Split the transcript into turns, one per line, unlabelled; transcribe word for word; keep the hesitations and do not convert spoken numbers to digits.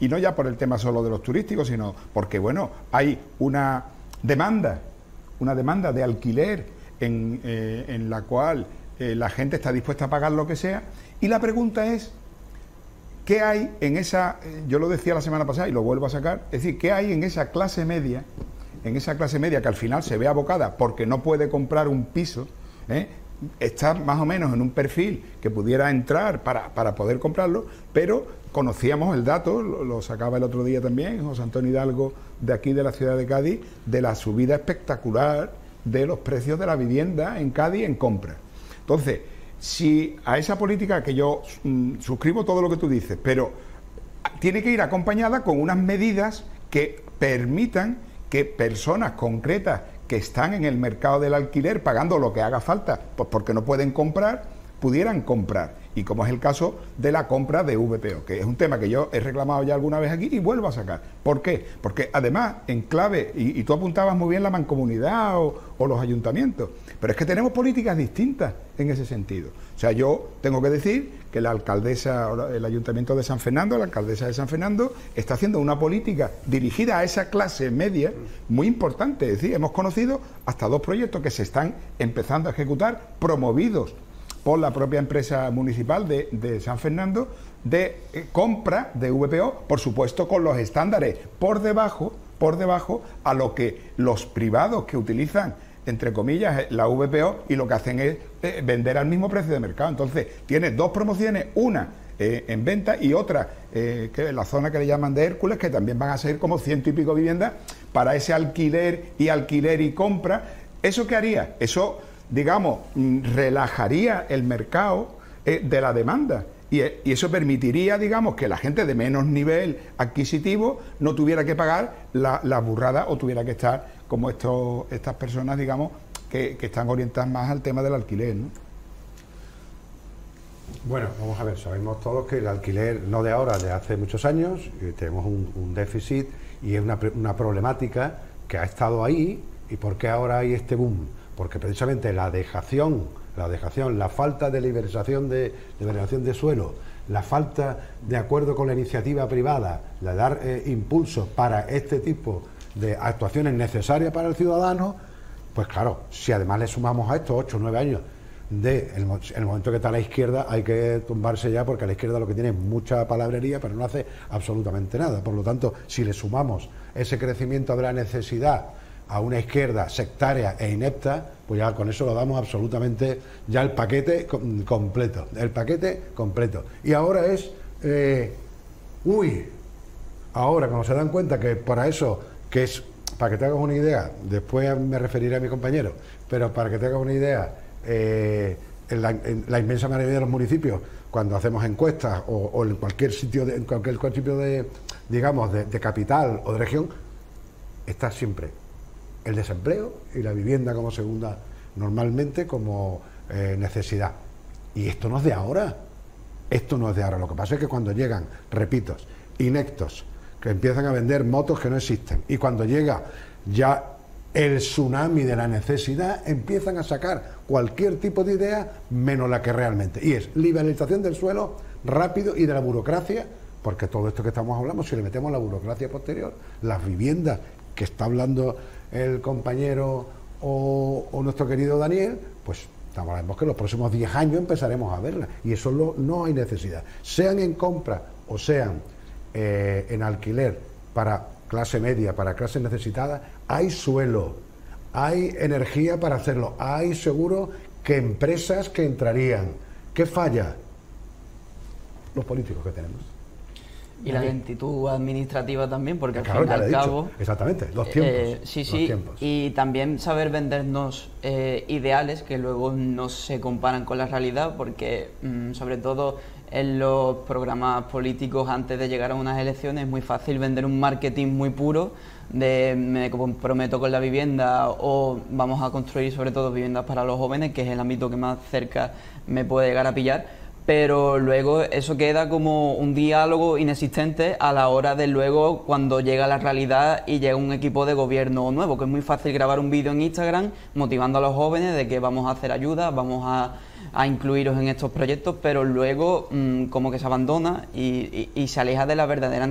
y no ya por el tema solo de los turísticos, sino porque, bueno, hay una demanda, una demanda de alquiler en, eh, en la cual eh, la gente está dispuesta a pagar lo que sea, y la pregunta es, ¿qué hay en esa, yo lo decía la semana pasada y lo vuelvo a sacar, es decir, qué hay en esa clase media, en esa clase media que al final se ve abocada porque no puede comprar un piso, ¿eh? Está más o menos en un perfil que pudiera entrar para, para poder comprarlo, pero conocíamos el dato, lo, lo sacaba el otro día también José Antonio Hidalgo de aquí de la ciudad de Cádiz, de la subida espectacular de los precios de la vivienda en Cádiz en compra. Entonces, si a esa política, que yo mm, suscribo todo lo que tú dices, pero tiene que ir acompañada con unas medidas que permitan que personas concretas que están en el mercado del alquiler pagando lo que haga falta, pues porque no pueden comprar, pudieran comprar. Y como es el caso de la compra de V P O, que es un tema que yo he reclamado ya alguna vez aquí y vuelvo a sacar. ¿Por qué? Porque además, en clave, y, y tú apuntabas muy bien la mancomunidad o, o los ayuntamientos, pero es que tenemos políticas distintas en ese sentido. O sea, yo tengo que decir que la alcaldesa, el Ayuntamiento de San Fernando, la alcaldesa de San Fernando, está haciendo una política dirigida a esa clase media muy importante. Es decir, hemos conocido hasta dos proyectos que se están empezando a ejecutar, promovidos por la propia empresa municipal de, de San Fernando, de eh, compra de V P O, por supuesto con los estándares por debajo, por debajo a lo que los privados que utilizan, entre comillas, la V P O, y lo que hacen es eh, vender al mismo precio de mercado. Entonces, tiene dos promociones, una eh, en venta y otra eh, que es la zona que le llaman de Hércules, que también van a ser como ciento y pico viviendas para ese alquiler y alquiler y compra. ¿Eso qué haría? Eso, digamos, relajaría el mercado eh, de la demanda y, y eso permitiría, digamos, que la gente de menos nivel adquisitivo no tuviera que pagar la, la burrada o tuviera que estar como estos, estas personas, digamos, que, que están orientadas más al tema del alquiler, ¿no?
Bueno, vamos a ver, sabemos todos que el alquiler, no de ahora, de hace muchos años, tenemos un, un déficit y es una, una problemática que ha estado ahí. ¿Y por qué ahora hay este boom? Porque precisamente la dejación, la dejación, la falta de liberalización de, de, liberalización de suelo, la falta de acuerdo con la iniciativa privada, la dar eh, impulsos para este tipo de actuaciones necesarias para el ciudadano, pues claro, si además le sumamos a estos ocho o nueve años de el, el momento que está a la izquierda, hay que tumbarse ya, porque a la izquierda lo que tiene es mucha palabrería, pero no hace absolutamente nada. Por lo tanto, si le sumamos ese crecimiento de la necesidad a una izquierda sectaria e inepta, pues ya con eso lo damos absolutamente ya el paquete completo, el paquete completo. Y ahora es, eh, uy, ahora cuando se dan cuenta que para eso, que es, para que te hagas una idea, después me referiré a mi compañero, pero para que te hagas una idea, eh, en, la, en la inmensa mayoría de los municipios, cuando hacemos encuestas o, o en cualquier sitio, de, en cualquier sitio de, digamos, de, de capital o de región, está siempre el desempleo y la vivienda como segunda, normalmente como eh, necesidad. Y esto no es de ahora, esto no es de ahora. Lo que pasa es que cuando llegan, repito, inectos, que empiezan a vender motos que no existen, y cuando llega ya el tsunami de la necesidad, empiezan a sacar cualquier tipo de idea menos la que realmente. Y es liberalización del suelo rápido y de la burocracia, porque todo esto que estamos hablando, si le metemos la burocracia posterior, las viviendas que está hablando el compañero o, o nuestro querido Daniel, pues sabemos que en los próximos diez años empezaremos a verla, y eso lo, no hay necesidad, sean en compra o sean eh, en alquiler para clase media, para clase necesitada, hay suelo, hay energía para hacerlo, hay seguro que empresas que entrarían. ¿Qué falla? Los políticos que tenemos.
Y la lentitud administrativa también, porque al
claro,
fin y al cabo...
Exactamente, los tiempos.
Eh, sí, sí,
los tiempos.
Y también saber vendernos eh, ideales que luego no se comparan con la realidad, porque mmm, sobre todo en los programas políticos antes de llegar a unas elecciones es muy fácil vender un marketing muy puro de me comprometo con la vivienda o vamos a construir sobre todo viviendas para los jóvenes, que es el ámbito que más cerca me puede llegar a pillar. Pero luego eso queda como un diálogo inexistente a la hora de luego cuando llega la realidad y llega un equipo de gobierno nuevo, que es muy fácil grabar un vídeo en Instagram motivando a los jóvenes de que vamos a hacer ayuda, vamos a, a incluiros en estos proyectos, pero luego mmm, como que se abandona y, y, y se aleja de la verdadera